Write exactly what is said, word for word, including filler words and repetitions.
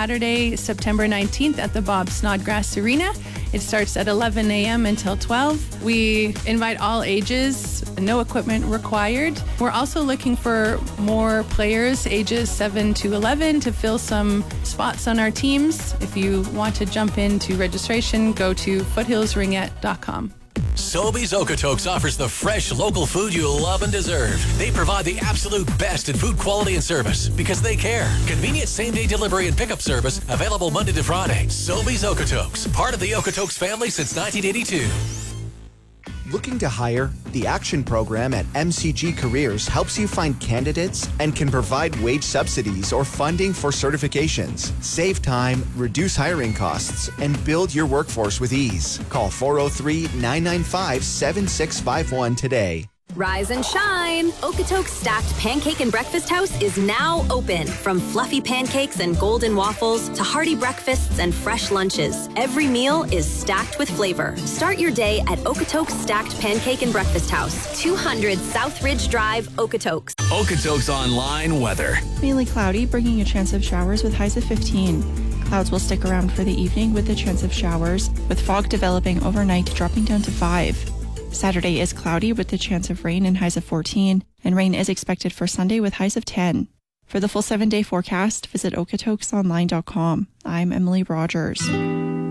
Saturday, September nineteenth at the Bob Snodgrass Arena. It starts at eleven a.m. until twelve. We invite all ages, no equipment required. We're also looking for more players ages seven to eleven to fill some spots on our teams. If you want to jump into registration, go to foothills ringette dot com. Sobeys Okotoks offers the fresh local food you love and deserve. They provide the absolute best in food quality and service because they care. Convenient same-day delivery and pickup service available Monday to Friday. Sobeys Okotoks, part of the Okotoks family since nineteen eighty-two. Looking to hire? The Action Program at M C G Careers helps you find candidates and can provide wage subsidies or funding for certifications. Save time, reduce hiring costs, and build your workforce with ease. Call four oh three, nine nine five, seven six five one today. Rise and shine! Okotoks Stacked Pancake and Breakfast House is now open. From fluffy pancakes and golden waffles to hearty breakfasts and fresh lunches, every meal is stacked with flavor. Start your day at Okotoks Stacked Pancake and Breakfast House, two hundred South Ridge Drive, Okotoks. Okotoks Online weather. Mainly cloudy, bringing a chance of showers with highs of fifteen. Clouds will stick around for the evening with a chance of showers, with fog developing overnight, dropping down to five. Saturday is cloudy with the chance of rain and highs of fourteen, and rain is expected for Sunday with highs of ten. For the full seven-day forecast, visit okotoks online dot com. I'm Emily Rogers.